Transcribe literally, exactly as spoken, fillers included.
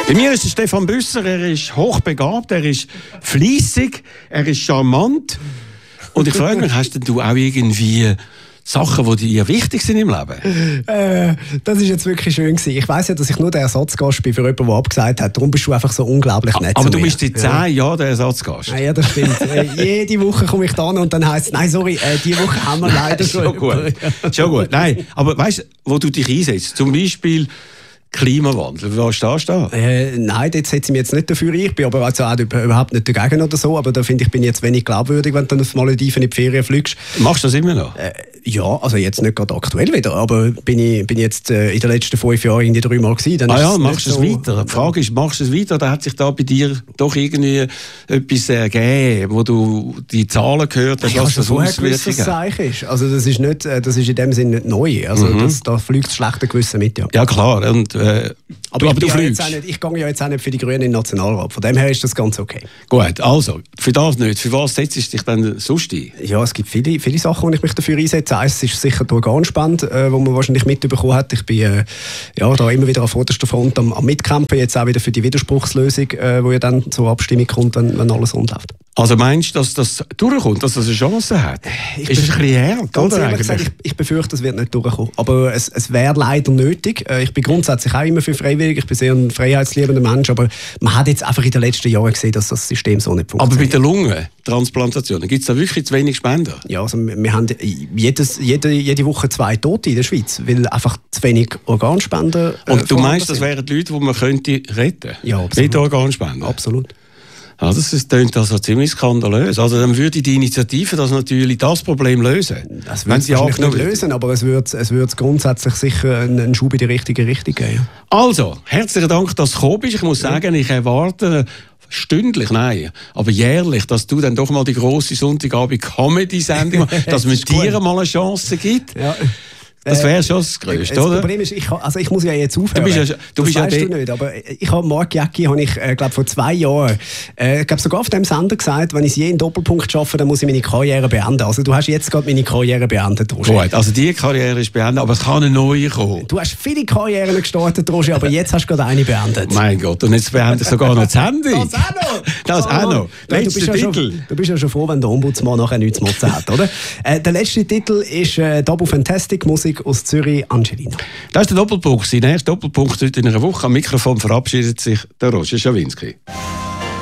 Bei mir ist Stefan Büsser, er ist hochbegabt, er ist fleissig, er ist charmant. Und ich frage mich, hast denn du auch irgendwie Sachen, die dir wichtig sind im Leben? Äh, das ist jetzt wirklich schön gewesen. Ich weiss ja, dass ich nur der Ersatzgast bin für jemanden, der abgesagt hat. Darum bist du einfach so unglaublich nett. Aber zu du mir. bist seit zehn ja. Jahren der Ersatzgast. Ja, das stimmt. äh, jede Woche komme ich da und dann heisst es, nein, sorry, äh, diese Woche haben wir leider schon. Schon gut. Schon gut. Nein, aber weißt du, wo du dich einsetzt? Zum Beispiel Klimawandel. Was stehst du da? Äh, nein, dort setze ich mich jetzt nicht dafür ein. Ich bin aber also auch überhaupt nicht dagegen oder so. Aber da finde ich, bin ich jetzt wenig glaubwürdig, wenn du dann auf Malediven in die Ferien fliegst. Machst du das immer noch? Äh, ja, also jetzt nicht gerade aktuell wieder, aber bin ich bin jetzt äh, in den letzten fünf Jahren irgendwie dreimal gewesen. Dann ah ja, ist machst du es so weiter? Die Frage ist, machst du es weiter oder hat sich da bei dir doch irgendwie etwas ergeben, wo du die Zahlen gehört hast, was das Auswirkungen hat? Ist. Also das ist, nicht, das ist in dem Sinne nicht neu. Also mhm. das, da fliegt das schlechte Gewissen mit, ja. Ja klar, und, äh, aber, du, aber du ja fliegst. Nicht, ich gehe ja jetzt auch nicht für die Grünen in den Nationalrat. Von dem her ist das ganz okay. Gut, also, für das nicht. Für was setzt du dich dann sonst ein? Ja, es gibt viele, viele Sachen, wo ich mich dafür einsetze. Eins ist sicher die Organspende, äh, wo man wahrscheinlich mitbekommen hat. Ich bin äh, ja, da immer wieder an vorderster Front am, am Mitkämpfen, jetzt auch wieder für die Widerspruchslösung, äh, wo ja dann zur Abstimmung kommt, wenn, wenn alles rund läuft. Also meinst du, dass das durchkommt, dass das eine Chance hat? Ich ist es ein bisschen hart, ganz oder ehrlich gesagt, ich, ich befürchte, das wird nicht durchkommen. Aber es, es wäre leider nötig. Ich bin grundsätzlich auch immer für freiwillig. Ich bin sehr ein freiheitsliebender Mensch. Aber man hat jetzt einfach in den letzten Jahren gesehen, dass das System so nicht funktioniert. Aber bei der Lungentransplantation gibt es da wirklich zu wenig Spender? Ja, also wir haben jedes, jede, jede Woche zwei Tote in der Schweiz, weil einfach zu wenig Organspender. Äh, Und du meinst, das wären die Leute, die man könnte retten? Ja, absolut. Mit Organspender? Absolut. Ja, das klingt also ziemlich skandalös. Also dann würde die Initiative das natürlich das Problem lösen. Das würde es nicht lösen, aber es würde es würde grundsätzlich sicher einen, einen Schub in die richtige Richtung geben. Also, herzlichen Dank, dass du gekommen bist. Ich muss sagen, ich erwarte stündlich, nein, aber jährlich, dass du dann doch mal die grosse Sonntagabend-Comedy-Sendung machst, dass man dir mal eine Chance gibt. Ja. Das wäre schon das Größte, das oder? Das Problem ist, ich, also ich muss ja jetzt aufhören. Du bist ja, du das bist weißt ja du nicht, aber ich habe Mark Jäcki, habe ich, äh, glaube vor zwei Jahren, äh, glaube sogar auf dem Sender gesagt, wenn ich je in Doppelpunkt schaffe, dann muss ich meine Karriere beenden. Also du hast jetzt gerade meine Karriere beendet, Roger. Gut, also die Karriere ist beendet, aber es kann eine neue kommen. Du hast viele Karrieren gestartet, Roger, aber jetzt hast du gerade eine beendet. Mein Gott, und jetzt beendest du sogar noch das Handy. Das auch noch! Das auch noch. Ja, du, bist ja schon, du bist ja schon froh, wenn der Ombudsmann nachher nichts zu motzen hat, oder? Äh, der letzte Titel ist äh, Double Fantastic, Musik aus Zürich, Angelina. Das ist der Doppelpunkt. Sein erster Doppelpunkt heute in einer Woche. Am Mikrofon verabschiedet sich der Roger Schawinski.